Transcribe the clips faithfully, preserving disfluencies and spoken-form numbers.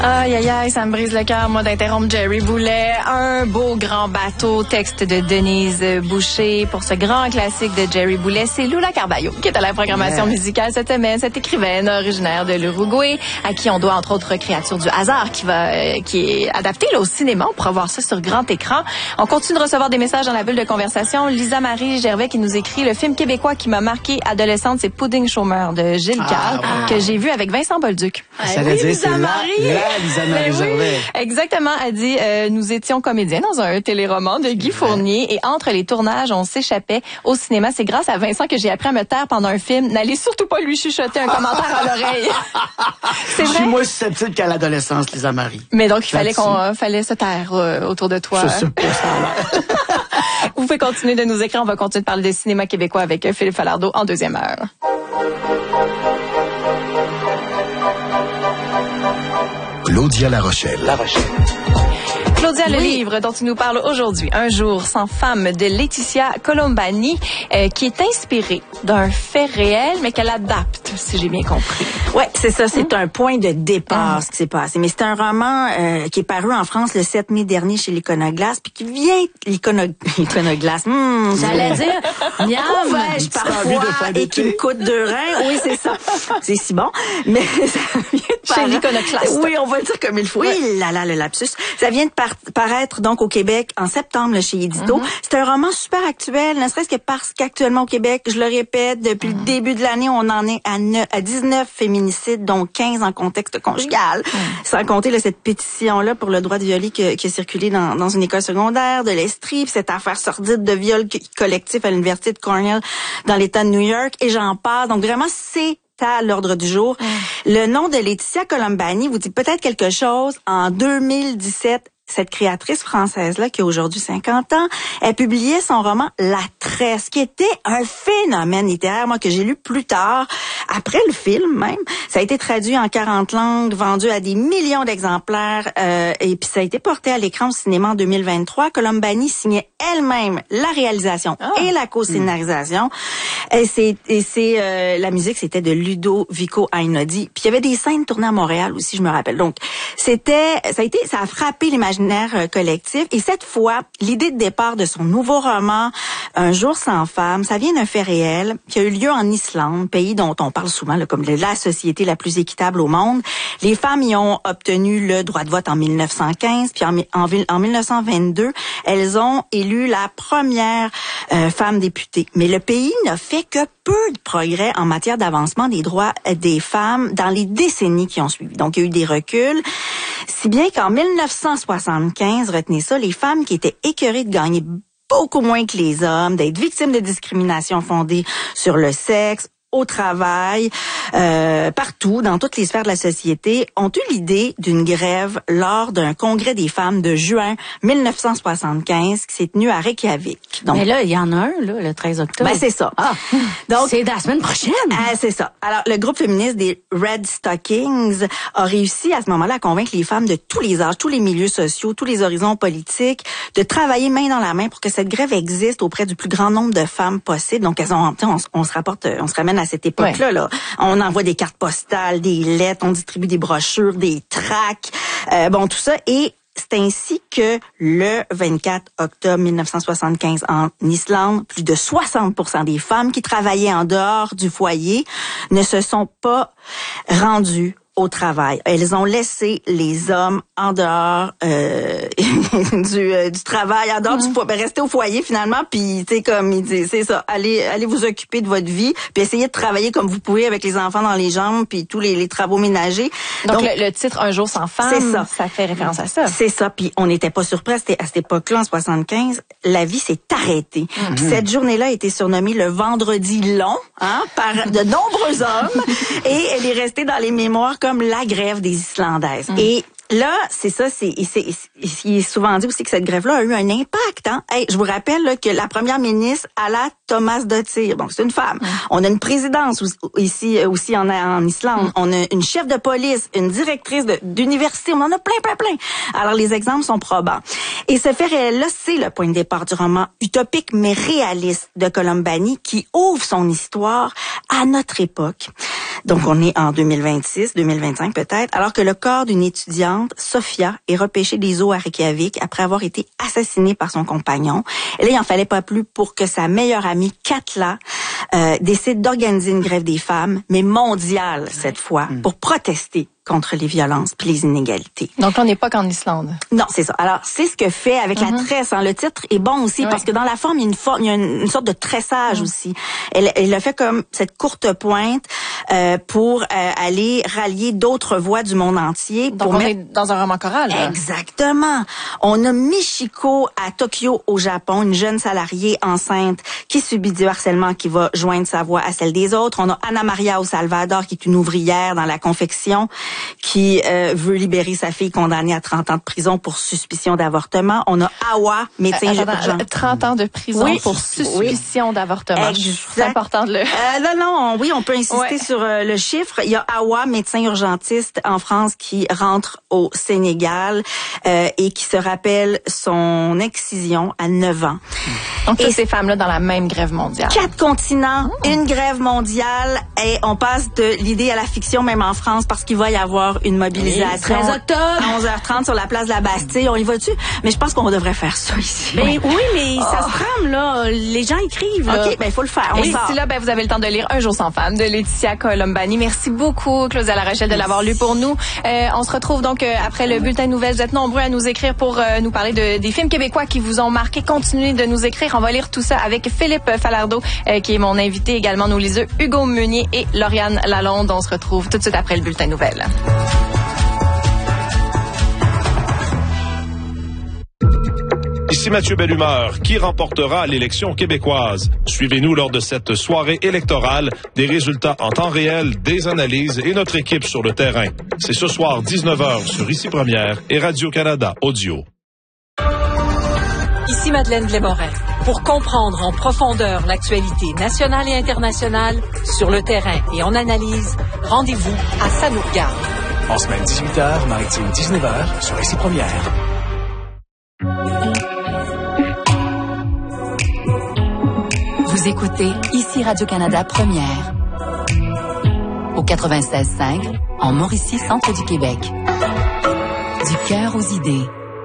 Aïe, aïe, aïe, ça me brise le cœur, moi, d'interrompre Jerry Boulet. Un beau grand bateau, texte de Denise Boucher pour ce grand classique de Jerry Boulet. C'est Lula Carballo qui est à la programmation yeah. musicale cette semaine. Cette écrivaine originaire de l'Uruguay, à qui on doit entre autres Créatures du hasard, qui va, euh, qui est adaptée là, au cinéma. On pourra voir ça sur grand écran. On continue de recevoir des messages dans la bulle de conversation. Lisa-Marie Gervais qui nous écrit: le film québécois qui m'a marqué adolescente, c'est Pudding Chômeur de Gilles ah, Carle, ah. que j'ai vu avec Vincent Bolduc. Ça veut dire, c'est là, là, Lisa-Marie Gervais. Oui, exactement. Elle dit, euh, nous étions comédiens dans un téléroman de Guy Fournier et entre les tournages, on s'échappait au cinéma. C'est grâce à Vincent que j'ai appris à me taire pendant un film. N'allez surtout pas lui chuchoter un commentaire à l'oreille. C'est vrai. Je suis moins susceptible qu'à l'adolescence, Lisa-Marie. Mais donc, il fallait qu'on euh, fallait se taire euh, autour de toi. Je sais pas ça. Vous pouvez continuer de nous écrire. On va continuer de parler de cinéma québécois avec Philippe Falardeau en deuxième heure. Claudia La Rochelle. La Rochelle. Claudia, oui. le livre dont tu nous parles aujourd'hui, Un jour sans femme de Laetitia Colombani, euh, qui est inspiré d'un fait réel, mais qu'elle adapte, si j'ai bien compris. Ouais, c'est ça, c'est mmh. un point de départ, mmh. ce qui s'est passé. Mais c'est un roman euh, qui est paru en France le sept mai dernier chez l'Iconoclaste, puis qui vient l'Icono... l'Iconoclaste. Mmh, j'allais dire, miam, vais-je parfois et qui me coûte deux reins. Oui, c'est ça. C'est si bon. Mais ça vient de paraître. Chez l'Iconoclaste. Oui, on va le dire comme il faut. Oui, ouais. là, là, le lapsus. Ça vient de par- paraître donc au Québec en septembre là, chez Édito. Mm-hmm. C'est un roman super actuel, ne serait-ce que parce qu'actuellement au Québec, je le répète, depuis mm-hmm. le début de l'année, on en est à, neuf, à dix-neuf féminicides, dont quinze en contexte conjugal. Mm-hmm. Sans compter là, cette pétition-là pour le droit de violer qui, qui a circulé dans, dans une école secondaire, de l'Estrie, puis cette affaire sordide de viol collectif à l'université de Cornell dans l'État de New York, et j'en passe. Donc vraiment, c'est à l'ordre du jour. Mm. Le nom de Laetitia Colombani vous dit peut-être quelque chose. En deux mille dix-sept, cette créatrice française-là, qui a aujourd'hui cinquante ans, elle publiait son roman La Tresse, qui était un phénomène littéraire, moi, que j'ai lu plus tard, après le film même. Ça a été traduit en quarante langues, vendu à des millions d'exemplaires, euh, et puis ça a été porté à l'écran au cinéma en deux mille vingt-trois. Colombani signait elle-même la réalisation oh. et la co-scénarisation. Mmh. Et c'est, et c'est euh, la musique, c'était de Ludovico Einaudi. Puis il y avait des scènes tournées à Montréal aussi, je me rappelle. Donc, c'était, ça a été, ça a frappé l'imaginaire collectif. Et cette fois, l'idée de départ de son nouveau roman, Un jour sans femme, ça vient d'un fait réel qui a eu lieu en Islande, pays dont on parle souvent là, comme la société la plus équitable au monde. Les femmes y ont obtenu le droit de vote en mille neuf cent quinze, puis en, en, en mille neuf cent vingt-deux, elles ont élu la première euh, femme députée. Mais le pays n'a fait que peu de progrès en matière d'avancement des droits des femmes dans les décennies qui ont suivi. Donc, il y a eu des reculs. Si bien qu'en mille neuf cent soixante-quinze, retenez ça, les femmes qui étaient écœurées de gagner beaucoup moins que les hommes, d'être victimes de discrimination fondée sur le sexe, au travail, euh, partout, dans toutes les sphères de la société, ont eu l'idée d'une grève lors d'un congrès des femmes de juin mille neuf cent soixante-quinze qui s'est tenu à Reykjavik. Donc, mais là, il y en a un, là, le treize octobre. Ben, c'est ça. Ah, donc c'est la semaine prochaine. Ah, c'est ça. Alors, le groupe féministe des Red Stockings a réussi à ce moment-là à convaincre les femmes de tous les âges, tous les milieux sociaux, tous les horizons politiques, de travailler main dans la main pour que cette grève existe auprès du plus grand nombre de femmes possible. Donc, elles ont, on, on se rapporte, on se ramène à cette époque-là. Ouais. Là. On envoie des cartes postales, des lettres, on distribue des brochures, des tracts, euh, bon, tout ça. Et c'est ainsi que le vingt-quatre octobre mille neuf cent soixante-quinze en Islande, plus de soixante pour cent des femmes qui travaillaient en dehors du foyer ne se sont pas rendues au travail. Elles ont laissé les hommes en dehors euh, du, euh, du travail, en dehors mmh. du foyer, ben, rester au foyer finalement, puis tu sais comme il dit, c'est ça, allez allez vous occuper de votre vie, puis essayez de travailler comme vous pouvez avec les enfants dans les jambes, puis tous les, les travaux ménagers. Donc, Donc le, le titre Un jour sans femme, c'est ça. Ça fait référence à ça. C'est ça, puis on n'était pas surpris à cette, à cette époque-là en soixante-quinze, la vie s'est arrêtée. Mmh. Puis cette journée-là a été surnommée le vendredi long, hein, par de nombreux hommes, et elle est restée dans les mémoires comme la grève des Islandaises. Mmh. Et là, c'est ça, c'est, c'est, c'est, il est souvent dit aussi que cette grève-là a eu un impact. Hein? Hey, je vous rappelle là, que la première ministre, Ala Tómasdóttir, donc c'est une femme. Mmh. On a une présidence ici aussi en, en Islande. Mmh. On a une chef de police, une directrice de, d'université. On en a plein, plein, plein. Alors les exemples sont probants. Et ce fait réel-là, c'est le point de départ du roman utopique mais réaliste de Colombani qui ouvre son histoire à notre époque. Donc, on est en deux mille vingt-six, deux mille vingt-cinq peut-être, alors que le corps d'une étudiante, Sophia, est repêché des eaux à Reykjavik après avoir été assassinée par son compagnon. Et là, il en fallait pas plus pour que sa meilleure amie, Katla, euh, décide d'organiser une grève des femmes, mais mondiale cette fois, mmh. pour protester contre les violences puis les inégalités. Donc, on n'est pas qu'en Islande. Non, c'est ça. Alors, c'est ce que fait avec mm-hmm. la tresse. Hein. Le titre est bon aussi, oui. parce que dans la forme, il y a une, forme, il y a une, une sorte de tressage mm. aussi. Elle, elle a fait comme cette courte pointe euh, pour euh, aller rallier d'autres voix du monde entier. Donc, pour on mettre... est dans un roman choral. Là. Exactement. On a Michiko à Tokyo, au Japon, une jeune salariée enceinte qui subit du harcèlement, qui va joindre sa voix à celle des autres. On a Anna Maria au Salvador, qui est une ouvrière dans la confection, qui euh, veut libérer sa fille condamnée à trente ans de prison pour suspicion d'avortement. On a Awa, médecin... Euh, attends, trente ans de prison oui. pour suspicion oui. d'avortement. Exact. C'est important de le... Euh, non, non, on, oui, on peut insister ouais. sur euh, le chiffre. Il y a Awa, médecin urgentiste en France, qui rentre au Sénégal euh, et qui se rappelle son excision à neuf ans. Donc, toutes ces femmes-là dans la même grève mondiale. Quatre continents, oh. une grève mondiale, et on passe de l'idée à la fiction, même en France, parce qu'il va y avoir une mobilisation treize octobre à onze heures trente sur la place de la Bastille. On y va dessus? Mais je pense qu'on devrait faire ça ici. Ben, oui, mais oh. ça se trame, là. Les gens écrivent, là. OK, ben, il faut le faire. On Et d'ici là, ben, vous avez le temps de lire Un jour sans femme de Laetitia Colombani. Merci beaucoup, Claudia Larochelle, de l'avoir lu pour nous. Euh, on se retrouve donc euh, après le bulletin de nouvelles. Vous êtes nombreux à nous écrire pour euh, nous parler de, des films québécois qui vous ont marqué. Continuez de nous écrire. On va lire tout ça avec Philippe Falardeau, euh, qui est mon invité, également nos liseux, Hugo Meunier et Lauriane Lalonde. On se retrouve tout de suite après le bulletin de nouvelles. Ici Mathieu Bellumeur. Qui remportera l'élection québécoise? Suivez-nous lors de cette soirée électorale, des résultats en temps réel, des analyses et notre équipe sur le terrain. C'est ce soir dix-neuf heures sur Ici Première et Radio-Canada Audio. Ici Madeleine Blais-Morin. Pour comprendre en profondeur l'actualité nationale et internationale, sur le terrain et en analyse, rendez-vous à Ça nous regarde. En semaine dix-huit heures, maritime dix-neuf heures sur Ici Première. Vous écoutez Ici Radio-Canada Première. Au quatre-vingt-seize cinq, en Mauricie, centre du Québec. Du cœur aux idées.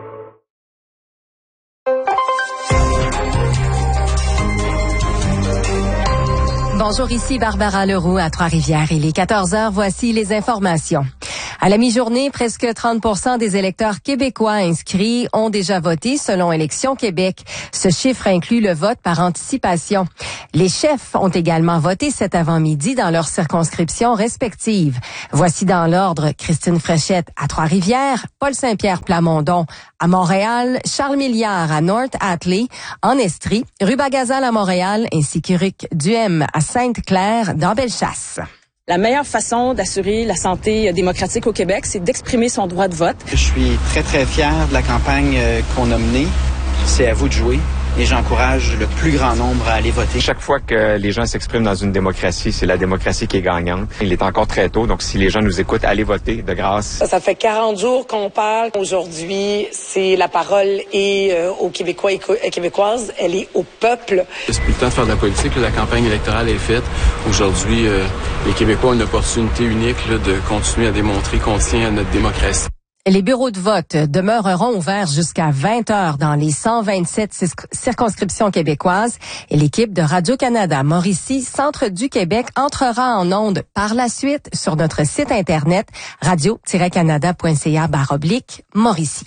Bonjour, ici Barbara Leroux à Trois-Rivières. Il est quatorze heures, voici les informations. À la mi-journée, presque trente pour cent des électeurs québécois inscrits ont déjà voté selon Élections Québec. Ce chiffre inclut le vote par anticipation. Les chefs ont également voté cet avant-midi dans leurs circonscriptions respectives. Voici dans l'ordre Christine Fréchette à Trois-Rivières, Paul Saint-Pierre Plamondon à Montréal, Charles Milliard à North Atlee, en Estrie, Rue-Bagazal à Montréal ainsi qu'Éric Duhem à Sainte-Claire dans Bellechasse. La meilleure façon d'assurer la santé démocratique au Québec, c'est d'exprimer son droit de vote. Je suis très, très fier de la campagne qu'on a menée. C'est à vous de jouer. Et j'encourage le plus grand nombre à aller voter. Chaque fois que les gens s'expriment dans une démocratie, c'est la démocratie qui est gagnante. Il est encore très tôt, donc si les gens nous écoutent, allez voter, de grâce. Ça, ça fait quarante jours qu'on parle. Aujourd'hui, c'est la parole est euh, aux Québécois et Québécoises. Elle est au peuple. C'est plus le temps de faire de la politique. Là, la campagne électorale est faite. Aujourd'hui, euh, les Québécois ont une opportunité unique là, de continuer à démontrer qu'on tient à notre démocratie. Les bureaux de vote demeureront ouverts jusqu'à vingt heures dans les cent vingt-sept circonscriptions québécoises et l'équipe de Radio-Canada Mauricie, Centre du Québec, entrera en ondes par la suite sur notre site internet radio tiret canada point c a barre oblique Mauricie.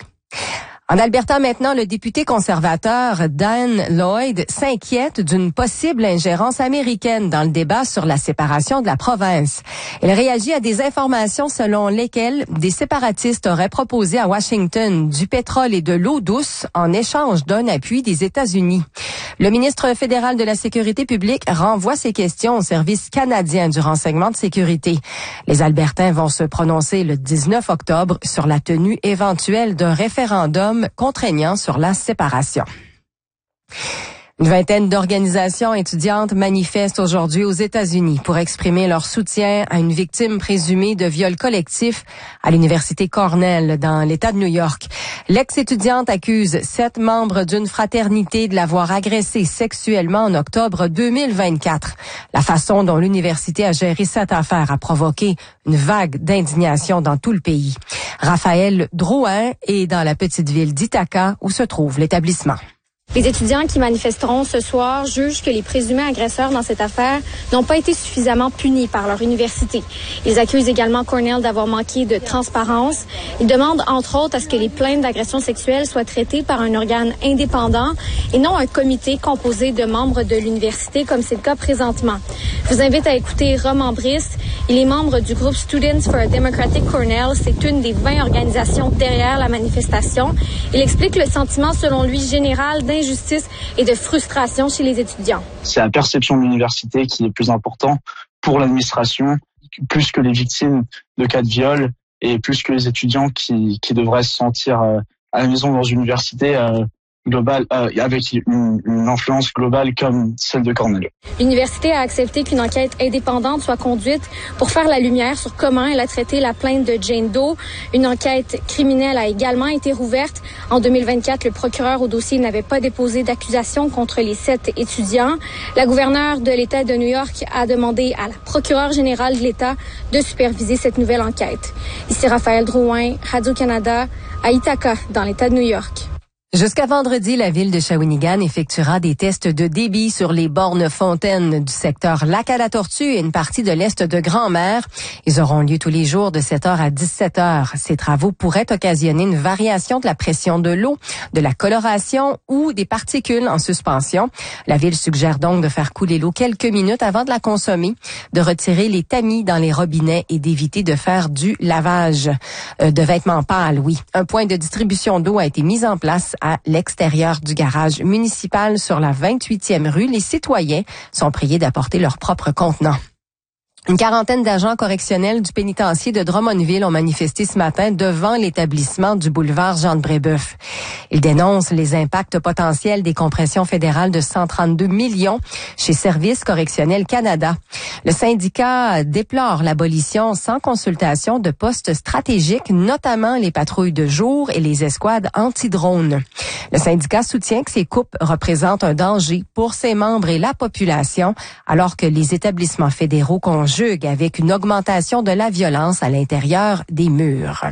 En Alberta maintenant, le député conservateur Dan Lloyd s'inquiète d'une possible ingérence américaine dans le débat sur la séparation de la province. Il réagit à des informations selon lesquelles des séparatistes auraient proposé à Washington du pétrole et de l'eau douce en échange d'un appui des États-Unis. Le ministre fédéral de la Sécurité publique renvoie ces questions au Service canadien du renseignement de sécurité. Les Albertains vont se prononcer le dix-neuf octobre sur la tenue éventuelle d'un référendum contraignant sur la séparation. Une vingtaine d'organisations étudiantes manifestent aujourd'hui aux États-Unis pour exprimer leur soutien à une victime présumée de viol collectif à l'université Cornell dans l'État de New York. L'ex-étudiante accuse sept membres d'une fraternité de l'avoir agressée sexuellement en octobre deux mille vingt-quatre. La façon dont l'université a géré cette affaire a provoqué une vague d'indignation dans tout le pays. Raphaël Drouin est dans la petite ville d'Ithaca où se trouve l'établissement. Les étudiants qui manifesteront ce soir jugent que les présumés agresseurs dans cette affaire n'ont pas été suffisamment punis par leur université. Ils accusent également Cornell d'avoir manqué de transparence. Ils demandent entre autres à ce que les plaintes d'agression sexuelle soient traitées par un organe indépendant et non un comité composé de membres de l'université comme c'est le cas présentement. Je vous invite à écouter Roman Brice. Il est membre du groupe Students for a Democratic Cornell. C'est une des vingt organisations derrière la manifestation. Il explique le sentiment, selon lui, général d'injustice et de frustration chez les étudiants. C'est la perception de l'université qui est plus important pour l'administration, plus que les victimes de cas de viol et plus que les étudiants qui, qui devraient se sentir euh, à la maison dans une université euh, globale, euh, avec une, une influence globale comme celle de Cornell. L'université a accepté qu'une enquête indépendante soit conduite pour faire la lumière sur comment elle a traité la plainte de Jane Doe. Une enquête criminelle a également été rouverte. En deux mille vingt-quatre, le procureur au dossier n'avait pas déposé d'accusation contre les sept étudiants. La gouverneure de l'État de New York a demandé à la procureure générale de l'État de superviser cette nouvelle enquête. Ici Raphaël Drouin, Radio-Canada, à Ithaca, dans l'État de New York. Jusqu'à vendredi, la ville de Shawinigan effectuera des tests de débit sur les bornes fontaines du secteur Lac-à-la-Tortue et une partie de l'est de Grand-Mère. Ils auront lieu tous les jours de sept heures à dix-sept heures. Ces travaux pourraient occasionner une variation de la pression de l'eau, de la coloration ou des particules en suspension. La ville suggère donc de faire couler l'eau quelques minutes avant de la consommer, de retirer les tamis dans les robinets et d'éviter de faire du lavage euh, de vêtements pâles. Oui, un point de distribution d'eau a été mis en place à l'extérieur du garage municipal sur la vingt-huitième rue. Les citoyens sont priés d'apporter leur propre contenant. Une quarantaine d'agents correctionnels du pénitencier de Drummondville ont manifesté ce matin devant l'établissement du boulevard Jean-de-Brébeuf. Ils dénoncent les impacts potentiels des compressions fédérales de cent trente-deux millions chez Services correctionnels Canada. Le syndicat déplore l'abolition sans consultation de postes stratégiques, notamment les patrouilles de jour et les escouades anti-drones. Le syndicat soutient que ces coupes représentent un danger pour ses membres et la population, alors que les établissements fédéraux conjuguent avec une augmentation de la violence à l'intérieur des murs.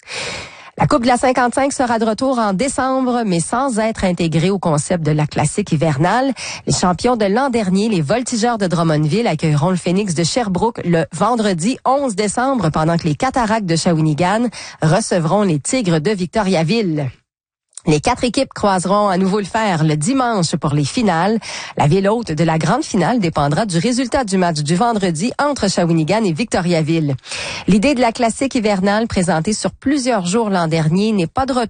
La Coupe de la cinquante-cinq sera de retour en décembre, mais sans être intégrée au concept de la classique hivernale. Les champions de l'an dernier, les Voltigeurs de Drummondville, accueilleront le Phoenix de Sherbrooke le vendredi onze décembre, pendant que les Cataractes de Shawinigan recevront les Tigres de Victoriaville. Les quatre équipes croiseront à nouveau le fer le dimanche pour les finales. La ville hôte de la grande finale dépendra du résultat du match du vendredi entre Shawinigan et Victoriaville. L'idée de la classique hivernale présentée sur plusieurs jours l'an dernier n'est pas de retour